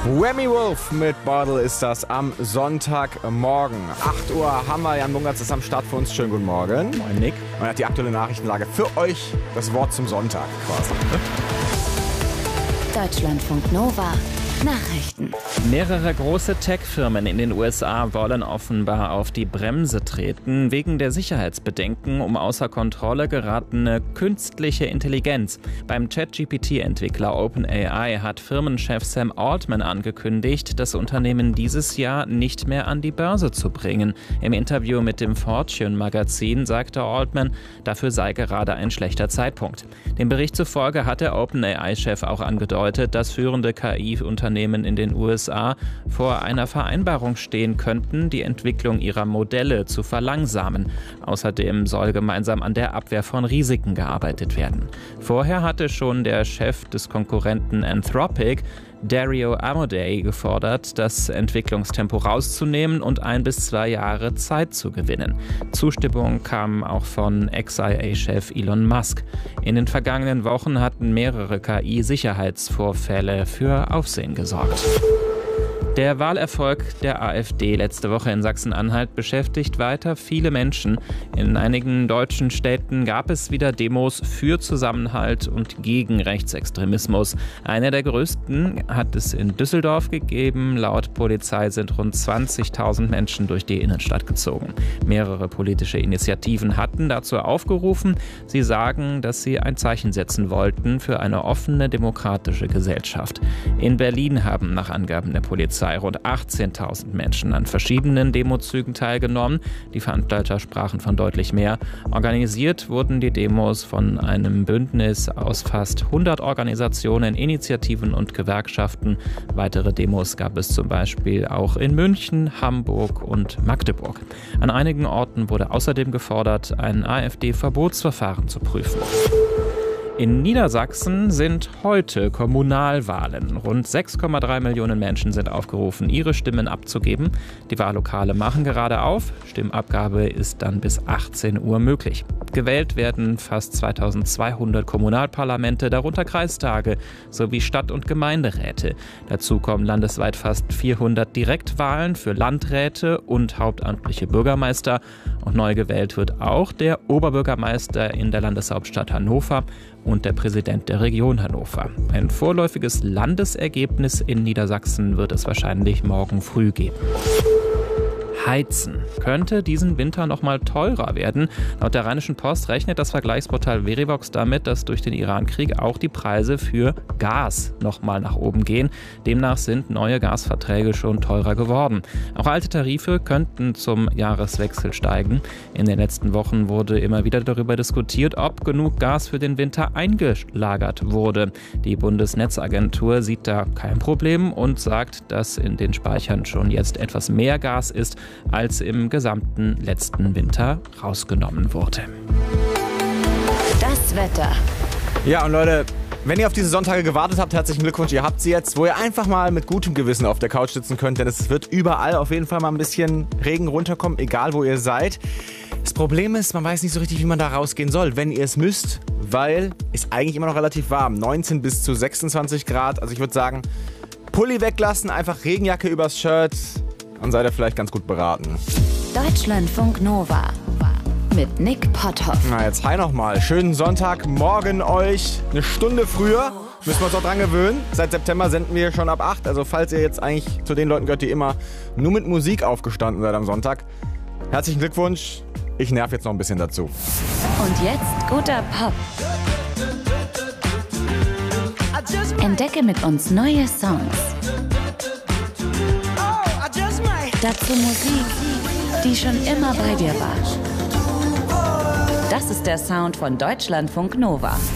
Remy Wolf mit Bottle ist das am Sonntagmorgen. 8 Uhr haben wir, Jan Bungertz ist am Start für uns. Schönen guten Morgen. Moin Nick. Man hat die aktuelle Nachrichtenlage für euch, das Wort zum Sonntag quasi. Deutschlandfunk Nova. Nachrichten. Mehrere große Tech-Firmen in den USA wollen offenbar auf die Bremse treten, wegen der Sicherheitsbedenken um außer Kontrolle geratene künstliche Intelligenz. Beim ChatGPT-Entwickler OpenAI hat Firmenchef Sam Altman angekündigt, das Unternehmen dieses Jahr nicht mehr an die Börse zu bringen. Im Interview mit dem Fortune-Magazin sagte Altman, dafür sei gerade ein schlechter Zeitpunkt. Dem Bericht zufolge hat der OpenAI-Chef auch angedeutet, dass führende KI-Unternehmen in den USA vor einer Vereinbarung stehen könnten, die Entwicklung ihrer Modelle zu verlangsamen. Außerdem soll gemeinsam an der Abwehr von Risiken gearbeitet werden. Vorher hatte schon der Chef des Konkurrenten Anthropic, Dario Amodei, gefordert, das Entwicklungstempo rauszunehmen und 1 bis 2 Jahre Zeit zu gewinnen. Zustimmung kam auch von XIA-Chef Elon Musk. In den vergangenen Wochen hatten mehrere KI-Sicherheitsvorfälle für Aufsehen gesorgt. Der Wahlerfolg der AfD letzte Woche in Sachsen-Anhalt beschäftigt weiter viele Menschen. In einigen deutschen Städten gab es wieder Demos für Zusammenhalt und gegen Rechtsextremismus. Eine der größten hat es in Düsseldorf gegeben. Laut Polizei sind rund 20.000 Menschen durch die Innenstadt gezogen. Mehrere politische Initiativen hatten dazu aufgerufen. Sie sagen, dass sie ein Zeichen setzen wollten für eine offene, demokratische Gesellschaft. In Berlin haben nach Angaben der Polizei rund 18.000 Menschen an verschiedenen Demozügen teilgenommen. Die Veranstalter sprachen von deutlich mehr. Organisiert wurden die Demos von einem Bündnis aus fast 100 Organisationen, Initiativen und Gewerkschaften. Weitere Demos gab es zum Beispiel auch in München, Hamburg und Magdeburg. An einigen Orten wurde außerdem gefordert, ein AfD-Verbotsverfahren zu prüfen. In Niedersachsen sind heute Kommunalwahlen. Rund 6,3 Millionen Menschen sind aufgerufen, ihre Stimmen abzugeben. Die Wahllokale machen gerade auf. Stimmabgabe ist dann bis 18 Uhr möglich. Gewählt werden fast 2200 Kommunalparlamente, darunter Kreistage sowie Stadt- und Gemeinderäte. Dazu kommen landesweit fast 400 Direktwahlen für Landräte und hauptamtliche Bürgermeister. Und neu gewählt wird auch der Oberbürgermeister in der Landeshauptstadt Hannover und der Präsident der Region Hannover. Ein vorläufiges Landesergebnis in Niedersachsen wird es wahrscheinlich morgen früh geben. Heizen könnte diesen Winter noch mal teurer werden. Laut der Rheinischen Post rechnet das Vergleichsportal Verivox damit, dass durch den Irankrieg auch die Preise für Gas noch mal nach oben gehen. Demnach sind neue Gasverträge schon teurer geworden. Auch alte Tarife könnten zum Jahreswechsel steigen. In den letzten Wochen wurde immer wieder darüber diskutiert, ob genug Gas für den Winter eingelagert wurde. Die Bundesnetzagentur sieht da kein Problem und sagt, dass in den Speichern schon jetzt etwas mehr Gas ist, als im gesamten letzten Winter rausgenommen wurde. Das Wetter. Ja, und Leute, wenn ihr auf diese Sonntage gewartet habt, herzlichen Glückwunsch, ihr habt sie jetzt, wo ihr einfach mal mit gutem Gewissen auf der Couch sitzen könnt, denn es wird überall auf jeden Fall mal ein bisschen Regen runterkommen, egal wo ihr seid. Das Problem ist, man weiß nicht so richtig, wie man da rausgehen soll, wenn ihr es müsst, weil es eigentlich immer noch relativ warm, 19 bis zu 26 Grad, also ich würde sagen, Pulli weglassen, einfach Regenjacke übers Shirt, dann seid ihr vielleicht ganz gut beraten. Deutschlandfunk Nova mit Nick Potthoff. Na, jetzt hi nochmal. Schönen Sonntagmorgen euch. Eine Stunde früher. Müssen wir uns auch dran gewöhnen. Seit September senden wir schon ab 8. Also falls ihr jetzt eigentlich zu den Leuten gehört, die immer nur mit Musik aufgestanden seid am Sonntag. Herzlichen Glückwunsch. Ich nerv jetzt noch ein bisschen dazu. Und jetzt guter Pop. Entdecke mit uns neue Songs. Dazu Musik, die schon immer bei dir war. Das ist der Sound von Deutschlandfunk Nova.